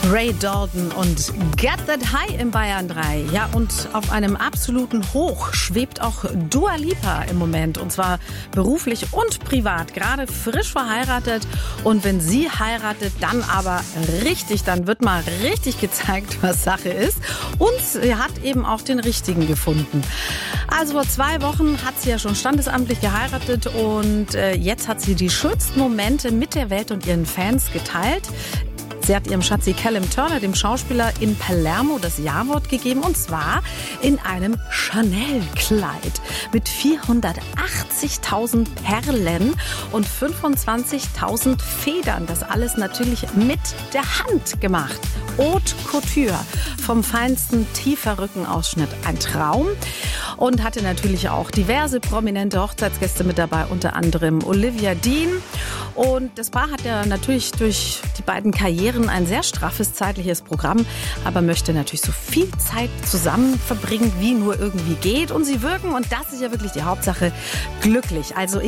Ray Dalton und Get That High im Bayern 3. Ja, und auf einem absoluten Hoch schwebt auch Dua Lipa im Moment. Und zwar beruflich und privat. Gerade frisch verheiratet. Und wenn sie heiratet, dann aber richtig. Dann wird mal richtig gezeigt, was Sache ist. Und sie hat eben auch den richtigen gefunden. Also vor 2 Wochen hat sie ja schon standesamtlich geheiratet. Und jetzt hat sie die schönsten Momente mit der Welt und ihren Fans geteilt. Sie hat ihrem Schatzi Callum Turner, dem Schauspieler, in Palermo das Ja-Wort gegeben. Und zwar in einem Chanel-Kleid mit 480.000 Perlen und 25.000 Federn. Das alles natürlich mit der Hand gemacht. Haute Couture, vom feinsten tiefer Rückenausschnitt. Ein Traum. Und hatte natürlich auch diverse prominente Hochzeitsgäste mit dabei, unter anderem Olivia Dean. Und das Paar hat ja natürlich durch die beiden Karrieren ein sehr straffes zeitliches Programm, aber möchte natürlich so viel Zeit zusammen verbringen, wie nur irgendwie geht. Und sie wirken, und das ist ja wirklich die Hauptsache, glücklich. Also